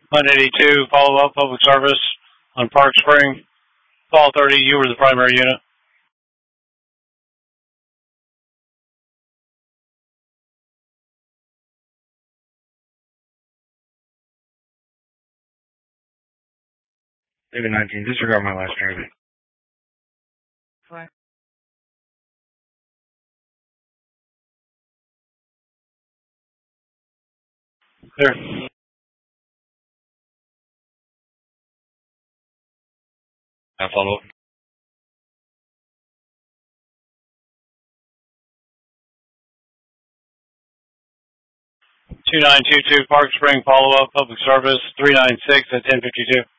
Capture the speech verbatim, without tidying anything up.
one eighty-two, follow-up, public service on Park Spring. Call thirty, you were the primary unit. David nineteen, disregard my last traffic. Four. Clear. Now follow up. two nine two two, Park Spring, follow-up, public service, three nine six at ten fifty-two.